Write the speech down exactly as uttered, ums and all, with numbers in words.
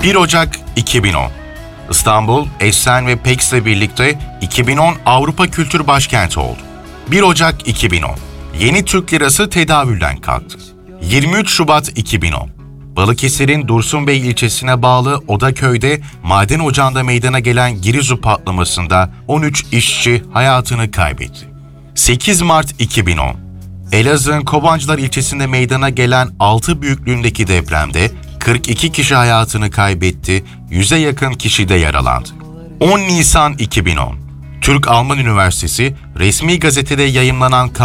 bir Ocak iki bin on. İstanbul, Essen ve Pex'le birlikte iki bin on Avrupa Kültür Başkenti oldu. bir Ocak iki bin on. Yeni Türk Lirası tedavülden kalktı. yirmi üç Şubat iki bin on. Balıkesir'in Dursunbey ilçesine bağlı Odaköy'de maden ocağında meydana gelen Girizu patlamasında on üç işçi hayatını kaybetti. sekiz Mart iki bin on. Elazığ'ın Kovancılar ilçesinde meydana gelen altı büyüklüğündeki depremde kırk iki kişi hayatını kaybetti, yüze yakın kişi de yaralandı. on Nisan iki bin on. Türk-Alman Üniversitesi resmi gazetede yayımlanan